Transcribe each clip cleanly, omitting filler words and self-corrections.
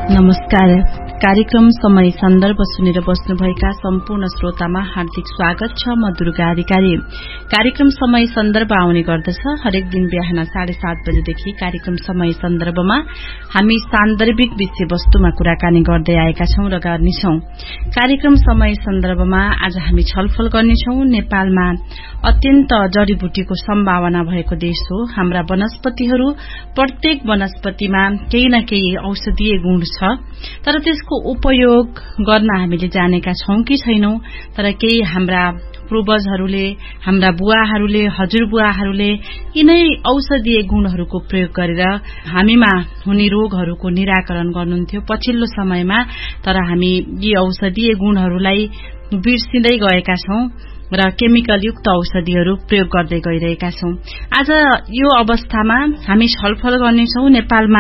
नमस्कार। कार्यक्रम समय सन्दर्भ सुनेर बस्नुभएका सम्पूर्ण श्रोतामा हार्दिक स्वागत छ। म दुर्गा अधिकारी। कार्यक्रम समय सन्दर्भ आउने गर्दछ हरेक दिन बिहान 7:30 बजेदेखि। कार्यक्रम समय सन्दर्भमा हामी सान्दर्भिक विषयवस्तुमा कुराकानी गर्दै आएका छौं र गर्नेछौं। कार्यक्रम समय सन्दर्भमा आज हामी छलफल गर्नेछौं। नेपालमा अत्यन्त जडीबुटीको सम्भावना भएको देश हो। हाम्रा वनस्पतिहरू, प्रत्येक वनस्पतिमा केही न केही औषधीय गुण छ, तर त्यसको उपयोग गर्न हामीले जानेका छौं कि छैनौं। तर केही हाम्रा पूर्वजहरूले, हाम्रा बुवाहरूले, हजुरबुवाहरूले यिनै औषधीय गुणहरूको प्रयोग गरेर हामीमा हुने रोगहरूको निराकरण गर्नुहुन्थ्यो पछिल्लो समयमा। तर हामी यी औषधीय गुणहरूलाई बिर्सिँदै गएका छौं र केमिकल युक्त औषधिहरू प्रयोग गर्दै गइरहेका छौं। आज यो अवस्थामा हामी छलफल गर्नेछौं नेपालमा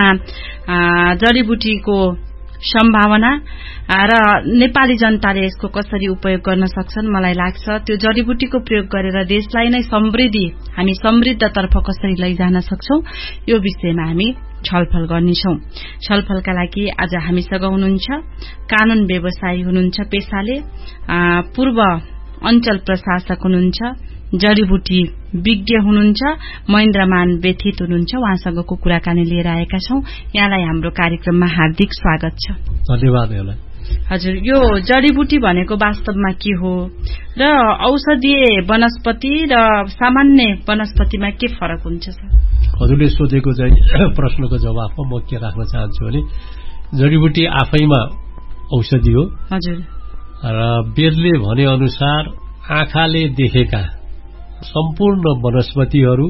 जडीबुटीको सम्भावना र नेपाली जनताले यसको कसरी उपयोग गर्न सक्छन्। मलाई लाग्छ त्यो जडीबुटीको प्रयोग गरेर देशलाई नै हामी समृद्धतर्फ कसरी लैजान सक्छौं, यो विषयमा हामी छलफल गर्नेछौं। छलफलका लागि आज हामीसँग हुनुहुन्छ कानून व्यवसायी हुनुहुन्छ पेशाले, पूर्व अञ्चल प्रशासक हुनुहुन्छ, जडीबुटी विज्ञ हुनुहुन्छ, महेन्द्रमान व्यथित हुनुहुन्छ। उहाँसँगको कुराकानी लिएर आएका छौं। यहाँलाई हाम्रो कार्यक्रममा हार्दिक स्वागत छ। धन्यवाद। हजुर, यो जडीबुटी भनेको वास्तवमा के हो र औषधीय वनस्पति र सामान्य वनस्पतिमा के फरक हुन्छ सर? हजुरले सोधेको प्रश्नको जवाफमा म के राख्न चाहन्छु भने जडीबुटी आफैमा औषधि हो। हजुर। र वेदले भने अनुसार आँखाले देखेका सम्पूर्ण वनस्पतिहरू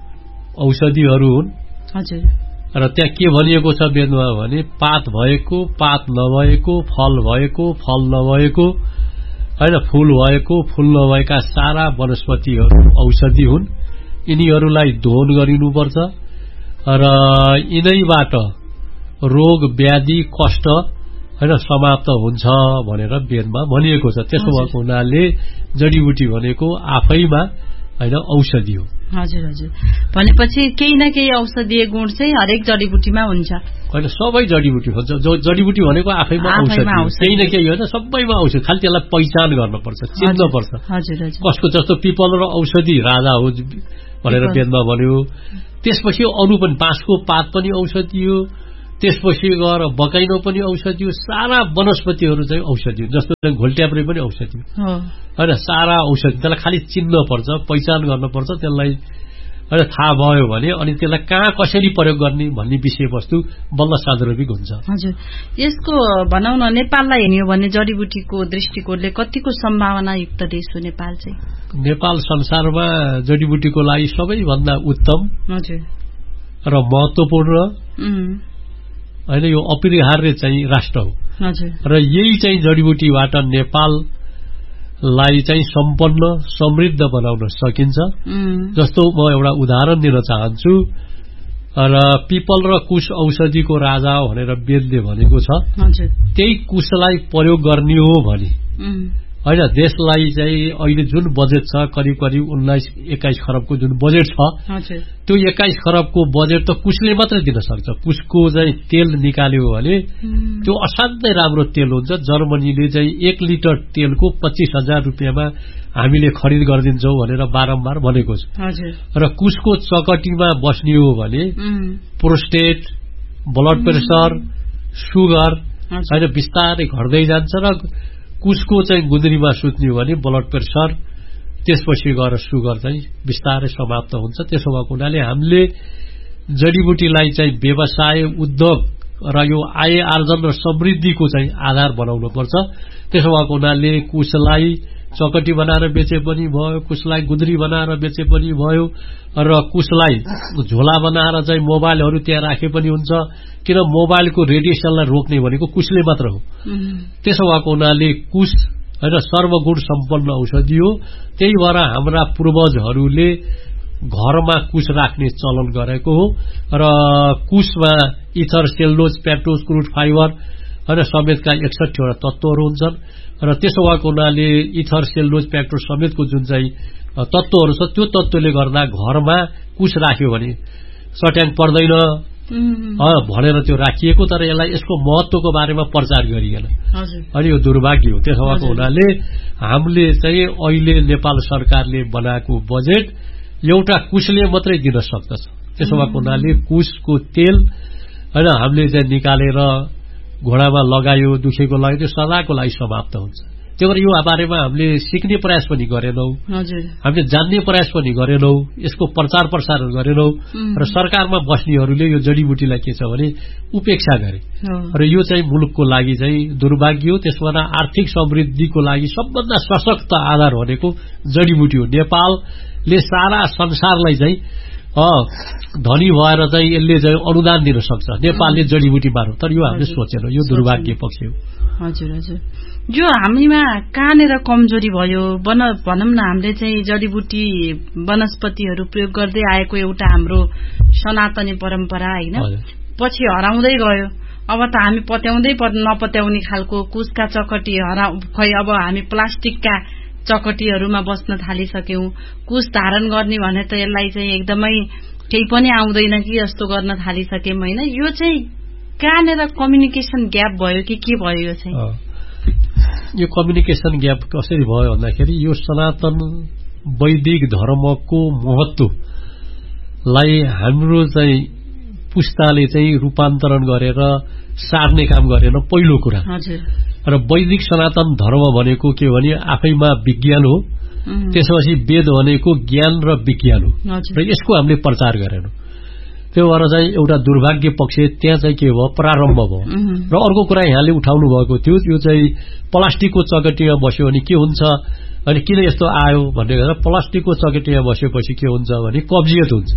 औषधिहरू हुन्। हजुर। र त्यहाँ के भनिएको छ वेदमा भने पात भएको, पात नभएको, फल भएको, फल नभएको, हैन, फूल भएको, फूल नभएका सारा वनस्पतिहरू औषधि हुन्। यिनीहरूलाई दोहन गरिनुपर्छ र यिनैबाट रोग व्याधि कष्ट समाप्त हुन्छ भनेर वेदमा भनिएको छ। त्यसो भएको हुनाले जडीबुटी भनेको आफैमा औषधि हो। हजुर हजुर। भनेपछि केही न केही औषधीय गुण चाहिँ हरेक जडीबुटीमा हुन्छ। होइन, सबै जडीबुटी हुन्छ। जडीबुटी भनेको आफैमा औषधि, केही न केही होइन, सबैमा औषधि। खालि त्यसलाई पहिचान गर्नुपर्छ, चिन्नुपर्छ। हजुर हजुर। कसको जस्तो पिपल र औषधि राजा हो भनेर वेदमा भन्यो। त्यसपछि अरू पनि बाँसको पात पनि औषधि हो, त्यसपछि गएर बकैनो पनि औषधि हो। सारा वनस्पतिहरू चाहिँ औषधि हो। जस्तो घोल्ट्याप्रे पनि औषधि हो, होइन, सारा औषधि। त्यसलाई खालि चिन्न पर्छ, पहिचान गर्नुपर्छ। त्यसलाई थाहा भयो भने अनि त्यसलाई कहाँ कसरी प्रयोग गर्ने भन्ने विषयवस्तु बल्ल सान्दर्भिक हुन्छ। हजुर। यसको भनौँ न नेपाललाई हेर्ने हो भने जडीबुटीको दृष्टिकोणले कतिको सम्भावना युक्त देश हो नेपाल चाहिँ? नेपाल संसारमा जडीबुटीको लागि सबैभन्दा उत्तम र महत्वपूर्ण होइन, यो अपरिहार्य चाहिँ राष्ट्र हो। र यही चाहिँ जडीबुटीबाट नेपाललाई चाहिँ सम्पन्न समृद्ध बनाउन सकिन्छ। जस्तो म एउटा उदाहरण दिन चाहन्छु। र पिपल र कुश औषधिको राजा भनेर वेदले भनेको छ। त्यही कुशलाई प्रयोग गर्ने हो भने होइन, देशलाई चाहिँ अहिले जुन बजेट छ करिब 19-21 खरबको जुन बजेट छ, त्यो 21 खरबको बजेट त कुशले मात्रै दिन सक्छ। कुशको चाहिँ तेल निकाल्यो भने त्यो असाध्यै राम्रो तेल हुन्छ। जर्मनीले चाहिँ 1 लिटर तेलको 25,000 रुपियाँमा हामीले खरिद गरिदिन्छौँ भनेर बारम्बार भनेको छ। र कुशको चकटीमा बस्ने हो भने प्रोस्टेट, ब्लड प्रेसर, सुगर होइन बिस्तारै घट्दै जान्छ। र कुशको चाहिँ गुन्द्रीमा सुत्ने हो भने ब्लड प्रेसर, त्यसपछि गएर सुगर चाहिँ बिस्तारै समाप्त हुन्छ। त्यसो भएको हुनाले हामीले जडीबुटीलाई चाहिँ व्यवसाय, उद्योग र यो आय आर्जन र समृद्धिको चाहिँ आधार बनाउनु पर्छ। त्यसो भएको हुनाले कुशलाई चकटी बनाएर बेचे पनि भयो, कुशलाई गुन्द्री बनाएर बेचे पनि भयो, र कुशलाई झोला बनाएर चाहिँ मोबाइलहरू त्यहाँ राखे पनि हुन्छ। किन मोबाइलको रेडिएसनलाई रोक्ने भनेको कुशले मात्र हो। त्यसो भएको हुनाले कुश होइन सर्वगुण सम्पन्न औषधि हो। त्यही भएर हाम्रा पूर्वजहरूले घरमा कुश राख्ने चलन गरेको हो। र Kushma ether, cellulose, पेप्टोज, crude fibre होइन समेतका 61 वटा तत्त्वहरू हुन्छन्। र त्यसो भएको हुनाले इथर, सेल्युलोज, पेप्टोज समेतको जुन चाहिँ तत्त्वहरू छ, त्यो तत्त्वले गर्दा घरमा कुश राख्यो भने सट्याङ पर्दैन, भनेर त्यो राखिएको, तर यसलाई यसको महत्वको बारेमा प्रचार गरिएन। अनि यो दुर्भाग्य हो। त्यसो भएको हुनाले हामीले चाहिँ अहिले नेपाल सरकारले बनाएको बजेट एउटा कुशले मात्रै दिन सक्दछ। त्यसो भएको हुनाले कुशको तेल होइन हामीले चाहिँ निकालेर घोडामा लगायो, दुखेको लगायो, त्यो सदाको लागि समाप्त हुन्छ। त्यही भएर यो बारेमा हामीले सिक्ने प्रयास पनि गरेनौं, हामीले जान्ने प्रयास पनि गरेनौं, यसको प्रचार प्रसार गरेनौं र सरकारमा बस्नेहरूले यो जडीबुटीलाई के छ भने उपेक्षा गरे र यो चाहिँ मुलुकको लागि चाहिँ दुर्भाग्य हो। त्यसमा आर्थिक समृद्धिको लागि सबभन्दा सशक्त आधार भनेको जडीबुटी हो। नेपालले सारा संसारलाई चाहिँ धनी भएर चाहिँ यसले चाहिँ अनुदान दिन सक्छ नेपालले जडीबुटी मार्फत, तर यो हामीले सोचेनौं। यो दुर्भाग्य पक्ष हो। हजुर हजुर, जो हामीमा कहाँनिर कमजोरी भयो भनौं न, हामीले चाहिँ जडीबुटी वनस्पतिहरू प्रयोग गर्दै आएको एउटा हाम्रो सनातनी परम्परा होइन, पछि हराउँदै गयो। अब त हामी पत्याउँदै नपत्याउने खालको कुशका चकटी खै अब हामी प्लास्टिकका चकटीहरूमा बस्न थालिसक्यौं। कुश धारण गर्ने भने त यसलाई चाहिँ एकदमै केही पनि आउँदैन कि जस्तो गर्न थालिसक्यौं होइन। यो चाहिँ कहाँनिर कम्युनिकेसन ग्याप भयो कि के भयो? यो चाहिँ यो कम्युनिकेसन ग्याप कसरी भयो भन्दाखेरि यो सनातन वैदिक धर्मको महत्वलाई हाम्रो चाहिँ पुस्ताले चाहिँ रूपान्तरण गरेर सार्ने काम गरेन पहिलो कुरा। र वैदिक सनातन धर्म भनेको के भने आफैमा विज्ञान हो, त्यसपछि वेद भनेको ज्ञान र विज्ञान हो र यसको हामीले प्रचार गरेनौं। त्यो भएर चाहिँ एउटा दुर्भाग्य पक्ष त्यहाँ चाहिँ के भयो, प्रारम्भ भयो। र अर्को कुरा यहाँले उठाउनु भएको थियो, यो चाहिँ प्लास्टिकको चकटीमा बस्यो भने के हुन्छ, अनि किन यस्तो आयो भन्ने कुरा। प्लास्टिकको चकटीमा बसेपछि के हुन्छ भने कब्जियत हुन्छ।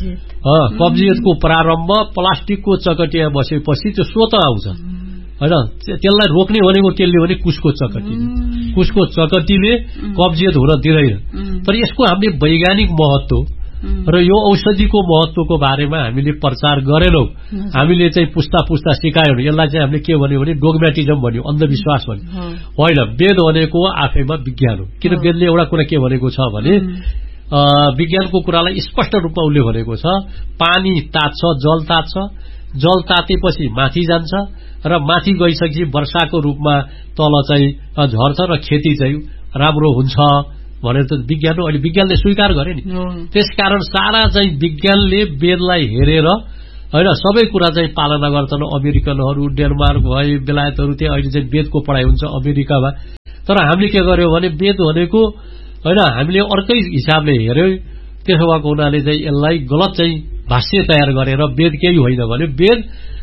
कब्जियतको प्रारम्भ प्लास्टिकको चकटीमा बसेपछि त्यो स्वत आउँछ होइन। त्यसलाई रोक्ने भनेको केले भने कुशको चकटी, कुशको चकटीले कब्जियत हुन दिँदैन। तर यसको हामीले वैज्ञानिक महत्व र यो औषधिको महत्वको बारेमा हामीले प्रचार गरेनौं। हामीले चाहिँ पुस्ता पुस्ता सिकायौं। यसलाई चाहिँ हामीले के भन्यो भने डोगमेटिजम भन्यो, अन्धविश्वास भन्यो होइन। वेद भनेको आफैमा विज्ञान हो। किन वेदले एउटा कुरा के भनेको छ भने विज्ञानको कुरालाई स्पष्ट रूपमा उसले भनेको छ, पानी तात्छ, जल तात्छ, जल तातेपछि माथि जान्छ र माथि गइसकेपछि वर्षाको रूपमा तल चाहिँ झर्छ र खेती चाहिँ राम्रो हुन्छ भनेर त विज्ञान हो। अहिले विज्ञानले स्वीकार गरे नि। त्यसकारण सारा चाहिँ विज्ञानले वेदलाई हेरेर होइन सबै कुरा चाहिँ पालना गर्छन्। अमेरिकनहरू, डेनमार्क भए, बेलायतहरू, त्यहाँ अहिले चाहिँ वेदको पढाइ हुन्छ अमेरिकामा। तर हामीले के गर्यौं भने वेद भनेको होइन हामीले अर्कै हिसाबले हेर्यौं। त्यसो भएको हुनाले चाहिँ यसलाई गलत चाहिँ भाष्य तयार गरेर वेद केही होइन भने वेद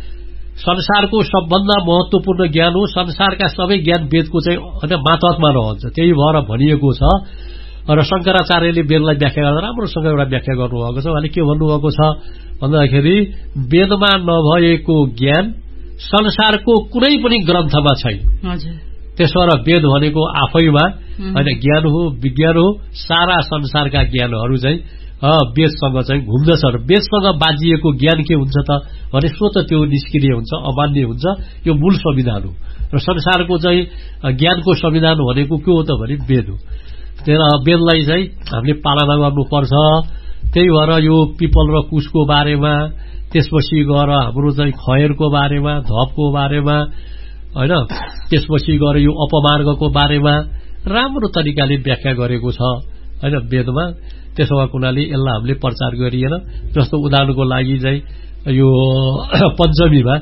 संसारको सबभन्दा महत्वपूर्ण ज्ञान हो। संसारका सबै ज्ञान वेदको चाहिँ मातहतमा रहन्छ। त्यही भएर भनिएको छ र शंकराचार्यले वेदलाई व्याख्या गर्दा राम्रोसँग एउटा व्याख्या गर्नुभएको छ। उहाँले के भन्नुभएको छ भन्दाखेरि वेदमा नभएको ज्ञान संसारको कुनै पनि ग्रन्थमा छैन। त्यसो भएर वेद भनेको आफैमा होइन ज्ञान हो, विज्ञान हो। सारा संसारका ज्ञानहरू चाहिँ वेदसँग चाहिँ घुम्दछ र वेदसँग बाजिएको ज्ञान के हुन्छ त भने स्वत त्यो निष्क्रिय हुन्छ, अमान्य हुन्छ। यो मूल संविधान हो र संसारको चाहिँ ज्ञानको संविधान भनेको के हो त भने वेद हो। त्यही वेदलाई चाहिँ हामीले पालना गर्नुपर्छ। त्यही भएर यो पिपल र कुशको बारेमा, त्यसपछि गएर हाम्रो चाहिँ खयरको बारेमा, धपको बारेमा होइन, त्यसपछि गएर यो अपमार्गको बारेमा राम्रो तरिकाले व्याख्या गरेको छ होइन वेदमा। त्यसो भएको हुनाले यसलाई हामीले प्रचार गरिएन। जस्तो उदाहरणको लागि चाहिँ यो पञ्चमीमा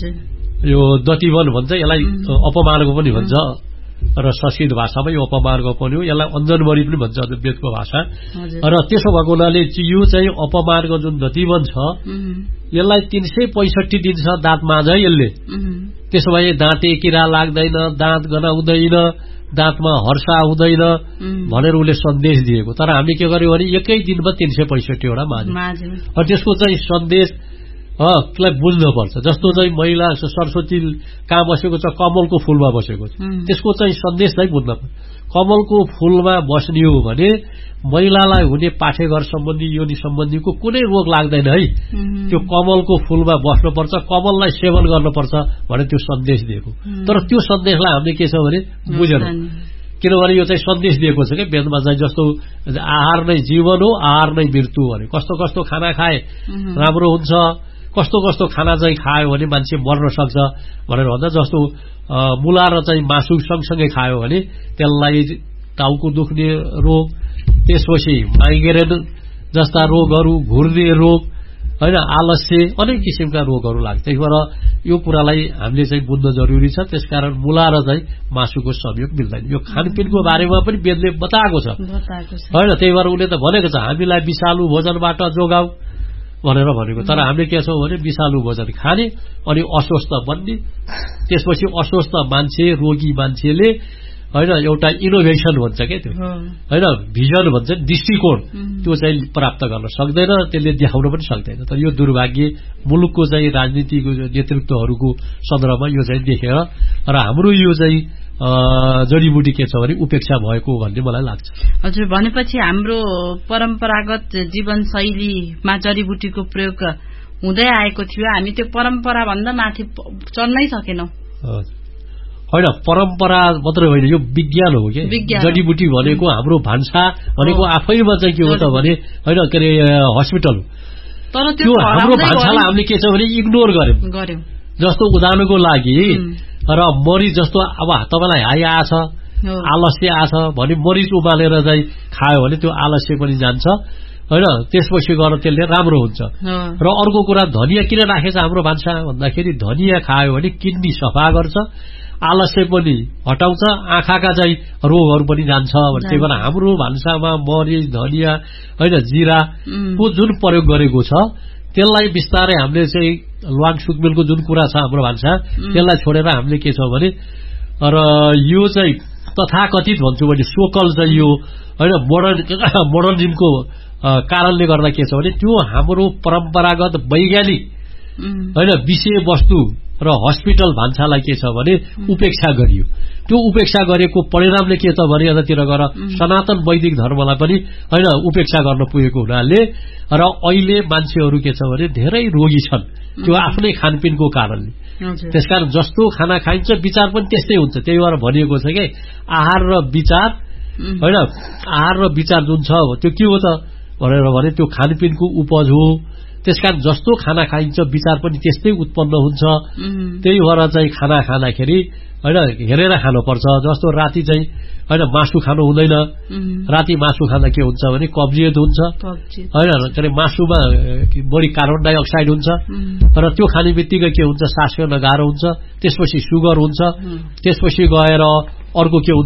यो दतिवन भन्छ, यसलाई अपमार्ग पनि भन्छ र संस्कृत भाषामा यो अपमार्ग पनि हो। यसलाई अञ्जनमणि पनि भन्छ वेदको भाषा। र त्यसो भएको हुनाले यो चाहिँ अपमार्ग जुन दतिवन छ यसलाई 365 दिन छ दाँत माझ है यसले। त्यसो भए दाँते किरा लाग्दैन, दाँत गनाउँदैन, दाँतमा हर्षा आउँदैन भनेर उसले सन्देश दिएको। तर हामीले के गर्यौं भने एकै दिनमा 365 वटा माझ्यौं। र त्यसको चाहिँ सन्देश लाई बुझ्नुपर्छ। जस्तो चाहिँ महिला सरस्वती कहाँ बसेको छ, कमलको फूलमा बसेको छ, त्यसको चाहिँ सन्देशलाई बुझ्न पर्छ। कमलको फूलमा बस्ने हो भने महिलालाई हुने पाठेघर सम्बन्धी, योनि सम्बन्धीको कुनै रोग लाग्दैन है। त्यो कमलको फूलमा बस्नुपर्छ, कमललाई सेवन गर्नुपर्छ भने त्यो सन्देश दिएको। तर त्यो सन्देशलाई हामीले के छ भने बुझेनौं। किनभने यो चाहिँ सन्देश दिएको छ कि वेदमा चाहिँ जस्तो आहार नै जीवन हो, आहार नै मृत्यु भने कस्तो कस्तो खाना खाए राम्रो हुन्छ, कस्तो कस्तो खाना चाहिँ खायो भने मान्छे मर्न सक्छ भनेर भन्दा जस्तो मुला र चाहिँ मासु सँगसँगै खायो भने त्यसलाई टाउको दुख्ने रोग, त्यसपछि माइग्रेन जस्ता रोगहरू, घुर्ने रोग हैन, आलस्य, अनेक किसिमका रोगहरू लाग्छ। त्यही भएर यो कुरालाई हामीले चाहिँ बुझ्न जरुरी छ। त्यसकारण मुला र चाहिँ मासुको संयोग मिल्दैन। यो खानपिनको बारेमा पनि वेदले बताएको छ हैन। त्यही भएर उसले त भनेको छ हामीलाई विषालु भोजनबाट जोगाऊ भनेर भनेको। तर हामीले के छौं भने विषालु भोजन खाने अनि अस्वस्थ बन्ने, त्यसपछि अस्वस्थ मान्छे, रोगी मान्छेले हैन एउटा इनोभेसन भन्छ के त्यो हैन, भिजन भन्छ, दृष्टिकोण त्यो चाहिँ प्राप्त गर्न सक्दैन, त्यसले देखाउन पनि सक्दैन। तर यो दुर्भाग्य मुलुकको चाहिँ राजनीतिको नेतृत्वहरूको सन्दर्भमा यो चाहिँ देखेर र हाम्रो यो चाहिँ जडीबुटी के छ भने उपेक्षा भएको भन्ने मलाई लाग्छ। हजुर, भनेपछि हाम्रो परम्परागत जीवनशैलीमा जडीबुटीको प्रयोग हुँदै आएको थियो, हामी त्यो परम्परा भन्दा माथि चढ्नै सकेनौं। होइन, परम्परा मात्रै होइन, यो विज्ञान हो कि। जडीबुटी भनेको हाम्रो भान्सा भनेको आफैमा चाहिँ के हो त भने होइन के अरे हस्पिटल। तर त्यो हाम्रो भान्सालाई हामीले के छ भने इग्नोर गर्यौं। जस्तो उदाहरणको लागि र मरिच जस्तो अब तपाईलाई हाई आछ, आलस्य आछ भने मरिच उमालेर चाहिँ खायो भने त्यो आलस्य पनि जान्छ हैन, त्यसपछि गएर त्यसले राम्रो हुन्छ। र अर्को कुरा धनिया किन राखेछ हाम्रो भान्सा भन्दाखेरि धनिया खायो भने किडनी सफा गर्छ, आलस्य पनि हटाउँछ, आँखाका चाहिँ रोगहरू पनि जान्छ। त्यही भएर हाम्रो भान्सामा मरिच, धनिया हैन, जीरा को जुन प्रयोग गरेको छ त्यसलाई बिस्तारै हामीले चाहिँ ल्वाङ सुकमेलको जुन कुरा छ हाम्रो भान्सा त्यसलाई छोडेर हामीले के छ भने र यो चाहिँ तथाकथित भन्छु भने सोकल चाहिँ यो हैन मोडर्निजमको कारणले गर्दा के छ भने त्यो हाम्रो परम्परागत वैज्ञानिक हैन विषय वस्तु र हस्पिटल भान्सालाई के छ भने उपेक्षा गरियो। त्यो उपेक्षा गरेको परिणामले के त भने यतातिर गएर सनातन वैदिक धर्मलाई पनि हैन उपेक्षा गर्न पुगेको हुनाले र अहिले मान्छेहरू के छ भने धेरै रोगी छन् त्यो आफ्नै खानपिनको कारणले। त्यसकारण जस्तो खाना खाइन्छ विचार पनि त्यस्तै हुन्छ। त्यही भएर भनिएको छ कि आहार र विचार हैन, आहार र विचार जुन छ त्यो के हो त भनेर भने त्यो खानपिनको उपज हो। त्यसकारण जस्तो खाना खाइन्छ विचार पनि त्यस्तै उत्पन्न हुन्छ। त्यही भएर चाहिँ खाना खाँदाखेरि हैन हेरेर खानुपर्छ। जस्तो राति चाहिँ हैन मासु खानु हुँदैन, राति मासु खाँदा के हुन्छ भने कब्जियत हुन्छ हैन, के अरे मासुमा बढी कार्बन डाइअक्साइड हुन्छ र त्यो खाने बित्तिकै के हुन्छ सास फेर्न गाह्रो हुन्छ, त्यसपछि सुगर हुन्छ, त्यसपछि गएर अर्को के हुन्छ